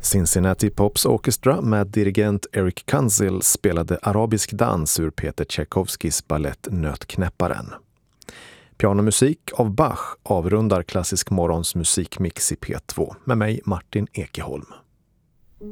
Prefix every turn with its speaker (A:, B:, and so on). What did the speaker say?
A: Cincinnati Pops Orchestra med dirigent Eric Kanzel spelade arabisk dans ur Peter Tchaikovskys ballett Nötknäpparen. Pianomusik av Bach avrundar Klassisk morgons musikmix i P2 med mig Martin Ekeholm.